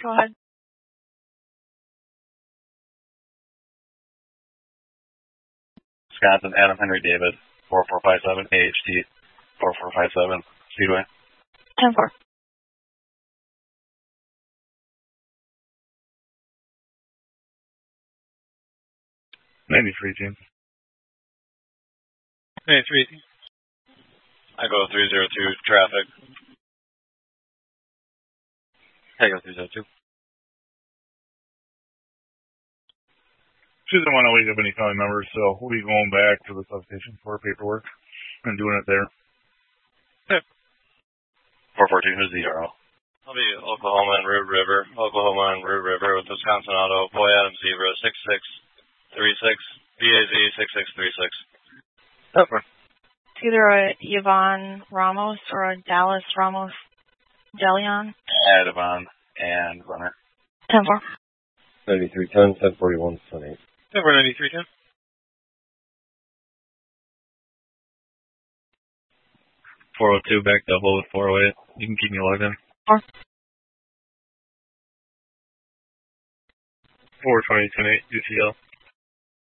Go ahead. Wisconsin, Adam Henry David, 4457, AHT, 4457, Speedway. 10-4. '93 team. 93. I go 302, traffic. I go 302. She doesn't want to wake up any family members, so we'll be going back to the substation for paperwork and doing it there. Okay. 414, who's the ERO? I'll be Oklahoma and Root River. Oklahoma and Root River with Wisconsin Auto. Boy Adam Zebra, 6636. BAZ 6636. Over. It's either a Yvonne Ramos or a Dallas Ramos Delion. Adavon and Runner. 10-4. 9310, 1041, 28. Over 9310. 402 back double with 408. You can keep me logged in. 4. 420, 10-8, UTL.